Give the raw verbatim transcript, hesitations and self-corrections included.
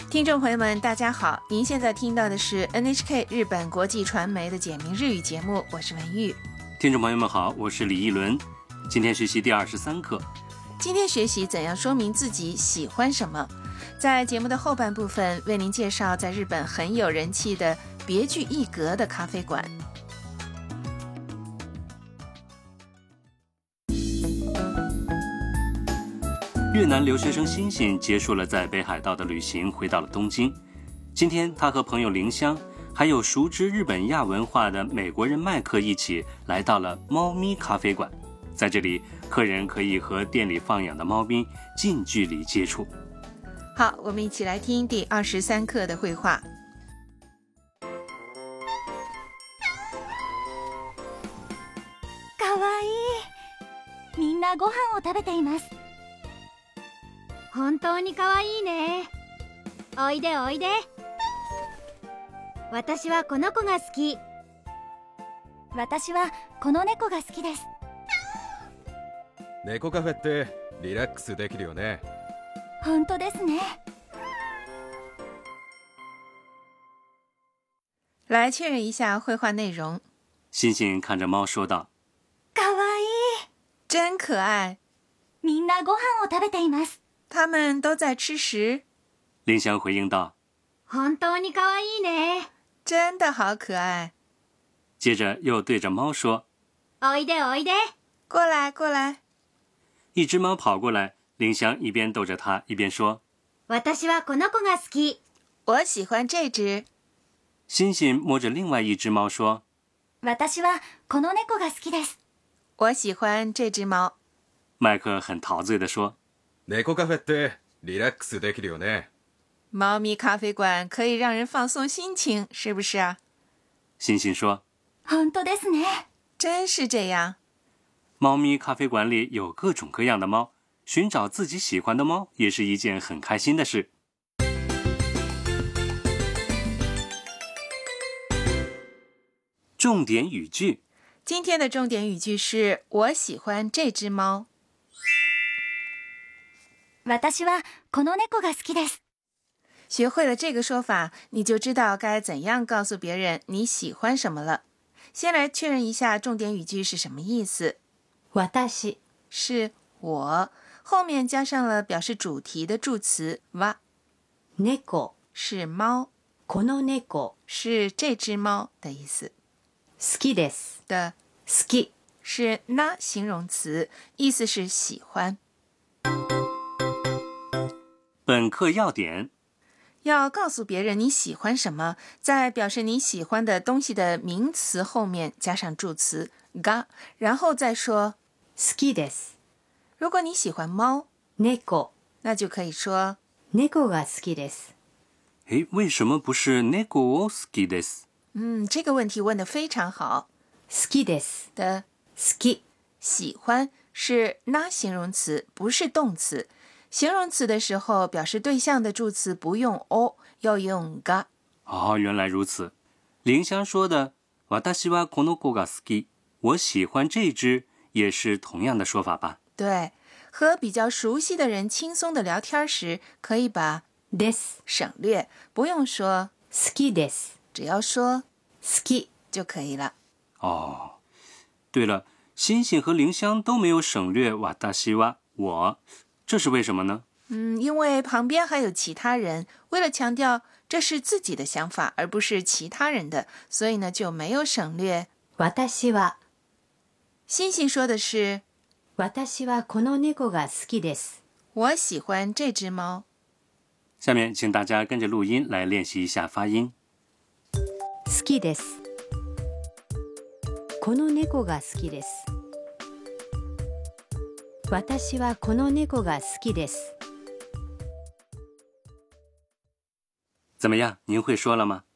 听众朋友们大家好，您现在听到的是 N H K 日本国际传媒的简明日语节目，我是文玉。 听众朋友们好，我是李一伦。今天学习第二十三课， 今天学习怎样说明自己喜欢什么。在节目的后半部分为您介绍在日本很有人气的别具一格的咖啡馆。 越南留学生欣欣结束了在北海道的旅行，回到了东京。今天他和朋友林香还有熟知日本亚文化的美国人麦克一起来到了猫咪咖啡馆。在这里，客人可以和店里放养的猫咪近距离接触。 好，我们一起来听第二十三课的绘画。 かわいい。みんなご飯を食べています。本当にかわいいね。おいでおいで。私はこの子が好き。私はこの猫が好きです。 猫カフェってリラックスできるよね。 本当ですね。 来确认一下绘画内容。 欣欣看着猫说道： かわいい。 真可爱。 みんなご飯を食べています。 他们都在吃食。 林香回应道： 本当にかわいいね。 真的好可爱。 接着又对着猫说： おいでおいで。 过来过来。 一只猫跑过来，林香一边逗着它，一边说： 私はこの子が好き。 我喜欢这只。 欣欣摸着另外一只猫说： 私はこの猫が好きです。 我喜欢这只猫。 麦克很陶醉地说： 猫カフェってリラックスできるよね。 猫咪咖啡馆可以让人放松心情，是不是啊？ 欣欣说： 本当ですね。 真是这样。 猫咪咖啡馆里有各种各样的猫，寻找自己喜欢的猫也是一件很开心的事。重点语句， 今天的重点语句是我喜欢这只猫。 私はこの猫が好きです。 学会了这个说法，你就知道该怎样告诉别人你喜欢什么了。先来确认一下重点语句是什么意思。 私是我，后面加上了表示主题的助词は。 猫是猫， この猫是这只猫的意思。 好きです的好き是那形容词，意思是喜欢。 本课要点： 要告诉别人你喜欢什么，在表示你喜欢的东西的名词后面加上助词が，然后再说好きです。 如果你喜欢猫， 猫那就可以说猫が好きです。 诶，为什么不是猫を好きです？ 嗯，这个问题问得非常好。 好きです的好き喜欢是那形容词，不是动词。形容词的时候，表示对象的助词不用 o， 要用が。 哦，原来如此。林香说的私はこの子が好き，我喜欢这只，也是同样的说法吧？ 对，和比较熟悉的人轻松的聊天时，可以把です省略，不用说好きです。 只要说好き就可以了。 哦，对了，欣欣和林香都没有省略私は我，这是为什么呢？ 嗯，因为旁边还有其他人，为了强调这是自己的想法，而不是其他人的，所以呢就没有省略。 私は欣欣说的是私はこの猫が好きです。 我喜欢这只猫。 下面请大家跟着录音来练习一下发音。 好きです。この猫が好きです。私はこの猫が好きです。 怎么样，您会说了吗？